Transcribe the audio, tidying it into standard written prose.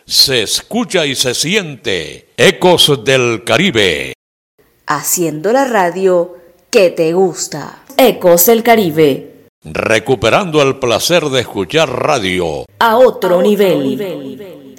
se escucha y se siente Ecos del Caribe. Haciendo la radio que te gusta. Ecos del Caribe. Recuperando el placer de escuchar radio A otro nivel.